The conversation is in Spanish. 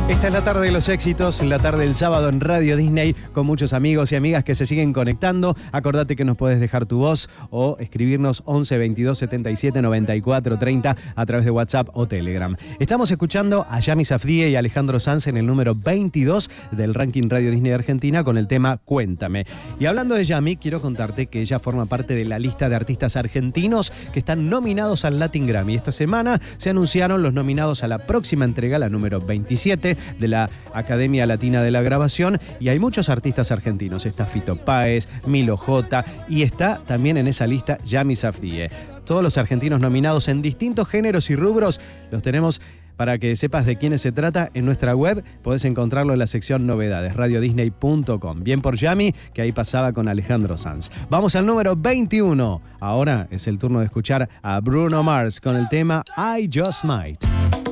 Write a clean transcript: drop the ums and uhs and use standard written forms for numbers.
Esta es la tarde de los éxitos, la tarde del sábado en Radio Disney, con muchos amigos y amigas que se siguen conectando. Acordate que nos puedes dejar tu voz o escribirnos 11 22 77 94 30 a través de WhatsApp o Telegram. Estamos escuchando a Yami Safdie y Alejandro Sanz en el número 22 del ranking Radio Disney de Argentina con el tema Cuéntame. Y hablando de Yami, quiero contarte que ella forma parte de la lista de artistas argentinos que están nominados al Latin Grammy. Esta semana se anunciaron los nominados a la próxima entrega, la número 27, de la Academia Latina de la Grabación, y hay muchos artistas argentinos. Está Fito Páez, Milo J, y está también en esa lista Yami Safdie. Todos los argentinos nominados en distintos géneros y rubros los tenemos para que sepas de quiénes se trata en nuestra web. Podés encontrarlo en la sección novedades, radiodisney.com. Bien por Yami, que ahí pasaba con Alejandro Sanz. Vamos al número 21. Ahora es el turno de escuchar a Bruno Mars con el tema I Just Might.